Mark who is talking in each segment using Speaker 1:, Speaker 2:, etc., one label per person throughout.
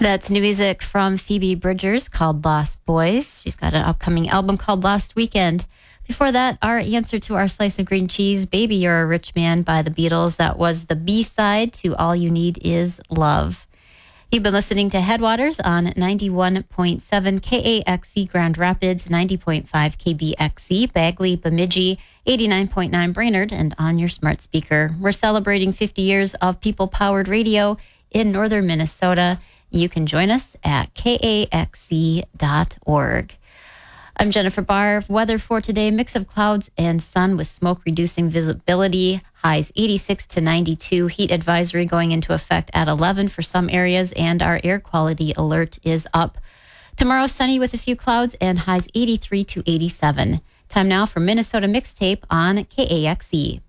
Speaker 1: That's new music from Phoebe Bridgers called Lost Boys. She's got an upcoming album called Lost Weekend. Before that, our answer to our Slice of Green Cheese, Baby You're a Rich Man by the Beatles. That was the B-side to All You Need Is Love. You've been listening to Headwaters on 91.7 KAXE Grand Rapids, 90.5 KBXE, Bagley, Bemidji, 89.9 Brainerd, and on your smart speaker. We're celebrating 50 years of people-powered radio in northern Minnesota. You can join us at kaxe.org. I'm Jennifer Barr. Weather for today, mix of clouds and sun with smoke reducing visibility. Highs 86 to 92. Heat advisory going into effect at 11 for some areas, and our air quality alert is up. Tomorrow, sunny with a few clouds and highs 83 to 87. Time now for Minnesota Mixtape on KAXE.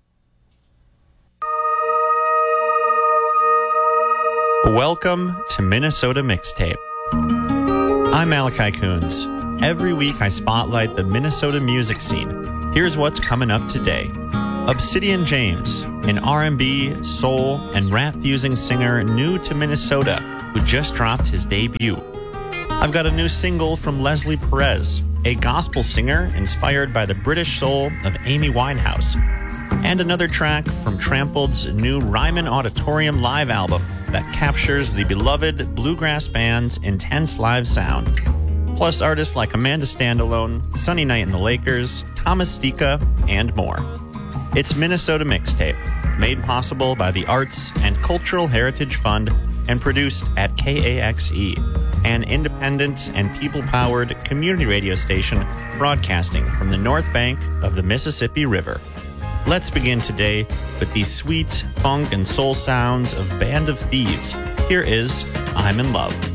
Speaker 2: Welcome to Minnesota Mixtape. I'm Malachi Coons. Every week I spotlight the Minnesota music scene. Here's what's coming up today. Obsidian James, an R&B, soul, and rap-fusing singer new to Minnesota who just dropped his debut. I've got a new single from Leslie Perez, a gospel singer inspired by the British soul of Amy Winehouse, and another track from Trampled's new Ryman Auditorium live album that captures the beloved bluegrass band's intense live sound. Plus artists like Amanda Standalone, Sunny Night and the Lakers, Thomas Stika, and more. It's Minnesota Mixtape, made possible by the Arts and Cultural Heritage Fund and produced at KAXE, an independent and people-powered community radio station broadcasting from the north bank of the Mississippi River. Let's begin today with the sweet funk and soul sounds of Band of Thieves. Here is I'm in Love.